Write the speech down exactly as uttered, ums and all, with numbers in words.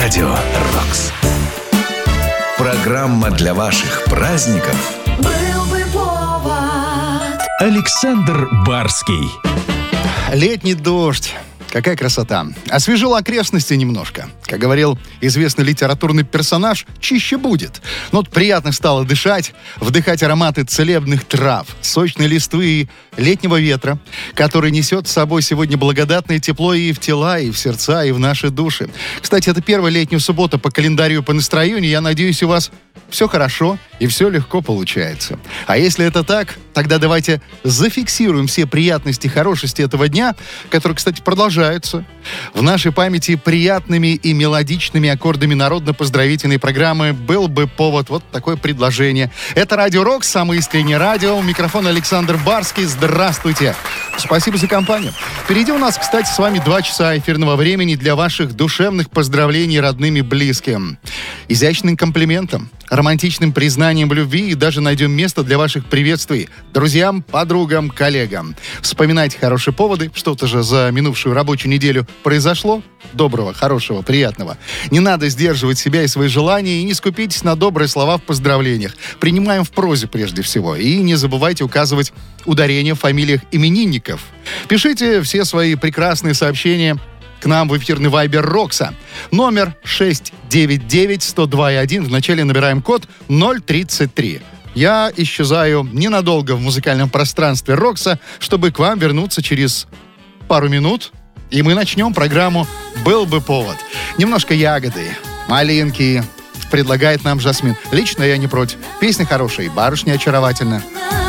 Радио «Рокс». Программа для ваших праздников. Был бы повод. Александр Барский. Летний дождь. Какая красота. Освежил окрестности немножко. Как говорил известный литературный персонаж, чище будет. Но вот приятно стало дышать, вдыхать ароматы целебных трав, сочной листвы и летнего ветра, который несет с собой сегодня благодатное тепло и в тела, и в сердца, и в наши души. Кстати, это первая летняя суббота по календарю по настроению. Я надеюсь, у вас все хорошо и все легко получается. А если это так, тогда давайте зафиксируем все приятности, хорошести этого дня, который, кстати, продолжается в нашей памяти приятными и мелодичными аккордами народно-поздравительной программы «Был бы повод». Вот такое предложение. Это Радио Рокс, самое искреннее радио. У микрофона Александр Барский. Здравствуйте. Спасибо за компанию. Впереди у нас, кстати, с вами два часа эфирного времени для ваших душевных поздравлений родным и близким. Изящным комплиментом, романтичным признанием в любви и даже найдем место для ваших приветствий друзьям, подругам, коллегам. Вспоминайте хорошие поводы. Что-то же за минувшую рабочую неделю произошло. Доброго, хорошего, приятного. Не надо сдерживать себя и свои желания, и не скупитесь на добрые слова в поздравлениях. Принимаем в прозе прежде всего. И не забывайте указывать ударение в фамилиях именинников. Пишите все свои прекрасные сообщения к нам в эфирный вайбер Рокса. Номер шесть девять девять сто два один. Вначале набираем код ноль тридцать три. Я исчезаю ненадолго в музыкальном пространстве Рокса, чтобы к вам вернуться через пару минут. И мы начнем программу «Был бы повод». Немножко ягоды, малинки предлагает нам Жасмин. Лично я не против. Песня хорошая, барышня очаровательна.